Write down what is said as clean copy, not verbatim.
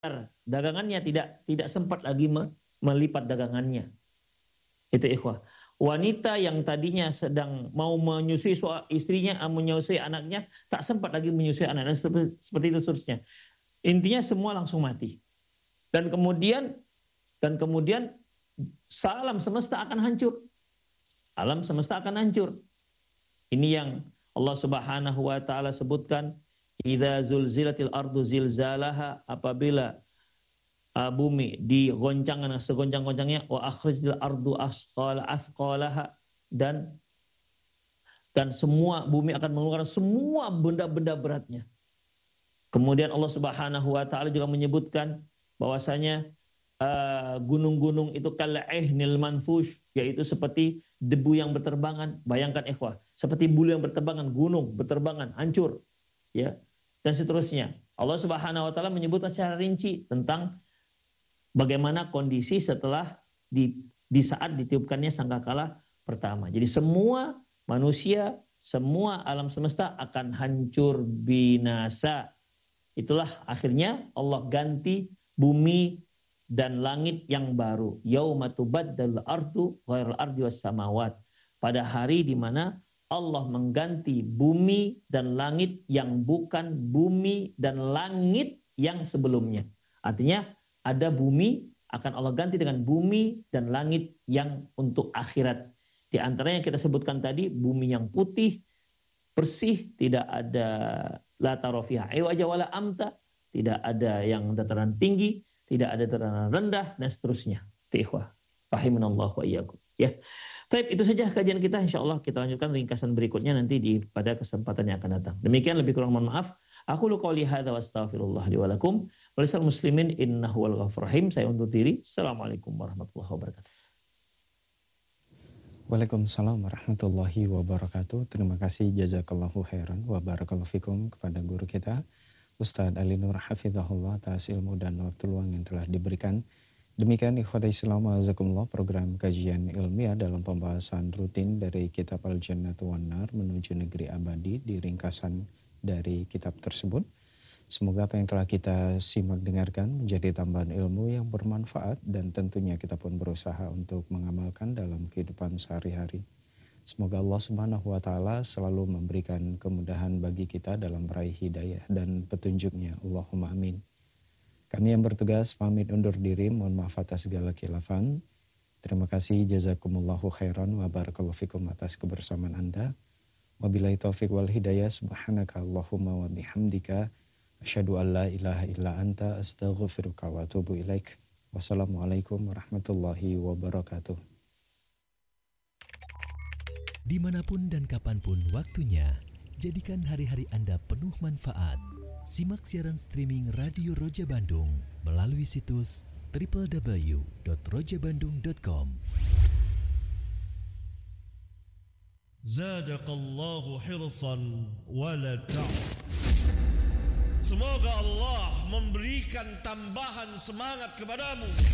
dagangannya, tidak sempat lagi melipat dagangannya. Itu ikhwah. Wanita yang tadinya sedang mau menyusui istrinya, menyusui anaknya, tak sempat lagi menyusui anaknya, seperti itu seterusnya. Intinya semua langsung mati. Dan kemudian alam semesta akan hancur. Alam semesta akan hancur. Ini yang Allah Subhanahu wa taala sebutkan, idza zulzilatil ardu zilzalaha, apabila bumi digoncangkan segoncang-goncangnya, wa akhrajatil ardu athqalaha, dan semua bumi akan mengeluarkan semua benda-benda beratnya. Kemudian Allah Subhanahu wa taala juga menyebutkan bahwasanya gunung-gunung itu kal'ihnil manfush, yaitu seperti debu yang berterbangan. Bayangkan ikhwah, seperti bulu yang berterbangan, gunung berterbangan, hancur, ya, dan seterusnya. Allah Subhanahu wa taala menyebut secara rinci tentang bagaimana kondisi setelah di saat ditiupkannya sangkakala pertama. Jadi semua manusia, semua alam semesta akan hancur binasa. Itulah akhirnya Allah ganti bumi dan langit yang baru. Yauma tubaddalul ardu ghairal ardi was samawat. Pada hari di mana Allah mengganti bumi dan langit yang bukan bumi dan langit yang sebelumnya. Artinya ada bumi akan Allah ganti dengan bumi dan langit yang untuk akhirat. Di antaranya yang kita sebutkan tadi, bumi yang putih, bersih, tidak ada la tara fiha iwaja wala amta, tidak ada yang dataran tinggi, tidak ada dataran rendah, dan seterusnya. Ikhwah, rahimanallah wa iyyakum. Ya. Baik, itu saja kajian kita. Insyaallah kita lanjutkan ringkasan berikutnya nanti pada kesempatan yang akan datang. Demikian, lebih kurang mohon maaf. Aku qouli hadza wa astaghfirullah li wa lakum wa lisal muslimin innahu wal ghafurur rahim. Saya undur diri. Assalamualaikum warahmatullahi wabarakatuh. Waalaikumsalam warahmatullahi wabarakatuh. Terima kasih, jazakallahu khairan wa barakallahu fikum kepada guru kita Ustadz Ali Nur Hafizahullah atas ilmu dan waktu luang yang telah diberikan. Demikian ikhwatai Islam azakumullah, program kajian ilmiah dalam pembahasan rutin dari kitab Al-Jannatu wan Nar menuju negeri abadi di ringkasan dari kitab tersebut. Semoga apa yang telah kita simak dengarkan menjadi tambahan ilmu yang bermanfaat, dan tentunya kita pun berusaha untuk mengamalkan dalam kehidupan sehari-hari. Semoga Allah Subhanahu wa taala selalu memberikan kemudahan bagi kita dalam meraih hidayah dan petunjuknya. Allahumma amin. Kami yang bertugas pamit undur diri, mohon maaf atas segala khilafan. Terima kasih, jazakumullahu khairan wa barakallahu fikum atas kebersamaan Anda. Wabillahi taufik wal hidayah, subhanaka Allahumma wa bihamdika asyhadu an la ilaha illa anta astaghfiruka wa atubu ilaik. Wassalamualaikum warahmatullahi wabarakatuh. Dimanapun dan kapanpun waktunya, jadikan hari-hari Anda penuh manfaat. Simak siaran streaming Radio Roja Bandung melalui situs www.rojabandung.com. Zadaqallahu hirsan wala ta'ud. Semoga Allah memberikan tambahan semangat kepadamu